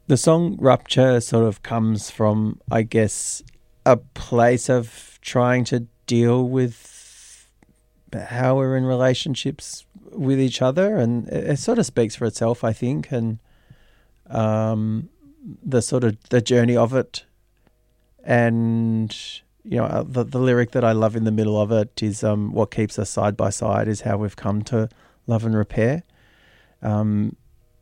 The song Rupture sort of comes from, I guess, a place of trying to deal with how we're in relationships with each other, and it sort of speaks for itself, I think, and the sort of the journey of it, and the lyric that I love in the middle of it is what keeps us side by side is how we've come to love and repair, and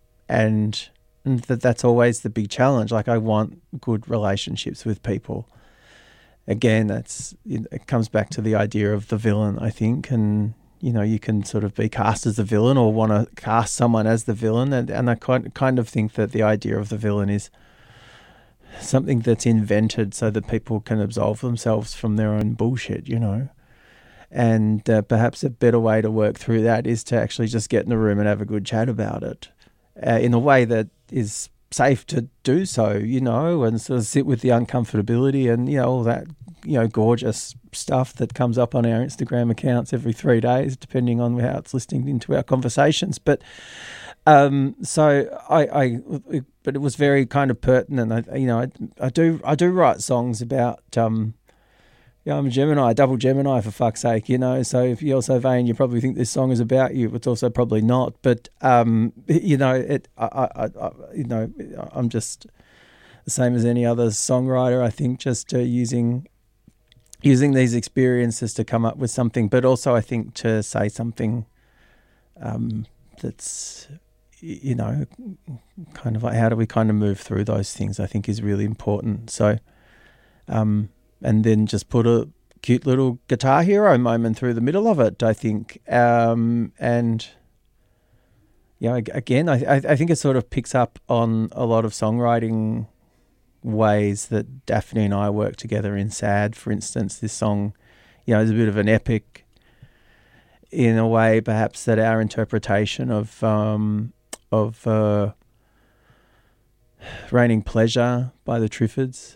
that's always the big challenge. Like, I want good relationships with people. Again, it comes back to the idea of the villain, I think, and you can sort of be cast as the villain or want to cast someone as the villain, and I kind of think that the idea of the villain is something that's invented so that people can absolve themselves from their own bullshit, and perhaps a better way to work through that is to actually just get in a room and have a good chat about it in a way that is safe to do so, and sort of sit with the uncomfortability and, all that, gorgeous stuff that comes up on our Instagram accounts every 3 days, depending on how it's listening into our conversations. But but it was very kind of pertinent. I do write songs about, I'm a Gemini, double Gemini, for fuck's sake, So if you're so vain, you probably think this song is about you. It's also probably not. But I'm just the same as any other songwriter. I think just using these experiences to come up with something, but also I think to say something that's kind of like, how do we kind of move through those things, I think is really important. So. And then just put a cute little Guitar Hero moment through the middle of it, I think. Again, I think it sort of picks up on a lot of songwriting ways that Daphne and I work together in Sad, for instance. This song, is a bit of an epic in a way, perhaps, that our interpretation of Raining Pleasure by the Triffids.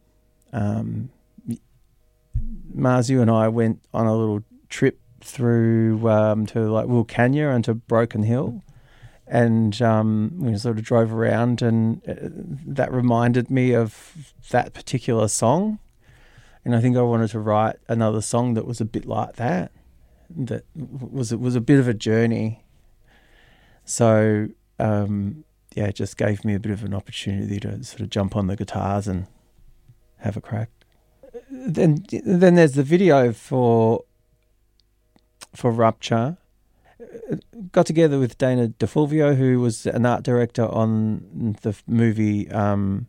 Marzu and I went on a little trip through to like Wilcannia and to Broken Hill, and we sort of drove around, and that reminded me of that particular song, and I think I wanted to write another song that was a bit like that. That was a bit of a journey. So it just gave me a bit of an opportunity to sort of jump on the guitars and have a crack. Then there's the video for Rupture. Got together with Dana DeFulvio, who was an art director on the movie The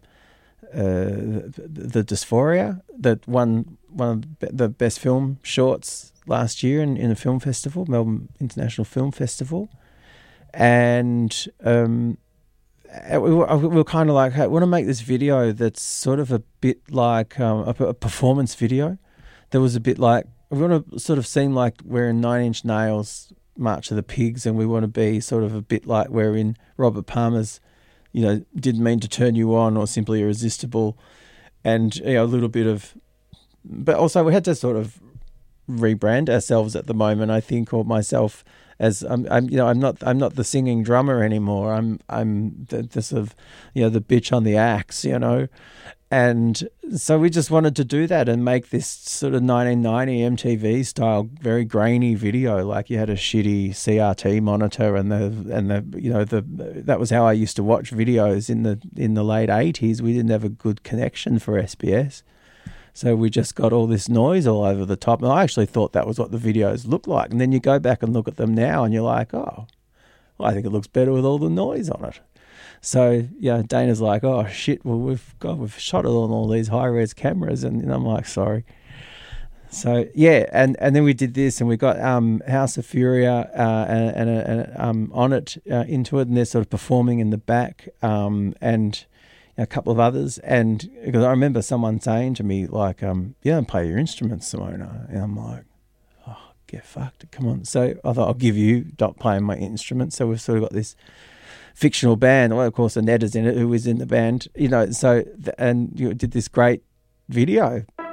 Dysphoria, that won one of the best film shorts last year in a film festival, Melbourne International Film Festival. And we were kind of like, hey, we want to make this video that's sort of a bit like a performance video. That was a bit like, we want to sort of seem like we're in Nine Inch Nails' March of the Pigs, and we want to be sort of a bit like we're in Robert Palmer's, Didn't Mean to Turn You On, or Simply Irresistible, and a little bit of, but also we had to sort of rebrand ourselves at the moment, I think, or myself, as I'm not the singing drummer anymore. I'm the sort of, the bitch on the axe, and so we just wanted to do that and make this sort of 1990 MTV style, very grainy video. Like, you had a shitty CRT monitor, and that was how I used to watch videos in the late 80s. We didn't have a good connection for SBS. So we just got all this noise all over the top. And I actually thought that was what the videos looked like. And then you go back and look at them now and you're like, oh, well, I think it looks better with all the noise on it. So, Dana's like, oh, shit, well, we've shot it on all these high-res cameras. And I'm like, sorry. So, and then we did this, and we got House of Furia and on it, into it, and they're sort of performing in the back, and a couple of others, and because I remember someone saying to me, like, you don't play your instruments, Simona. And I'm like, oh, get fucked, come on. So I thought, I'll give you not playing my instruments. So we've sort of got this fictional band. Well, of course, Annette is in it, who was in the band, and you did this great video.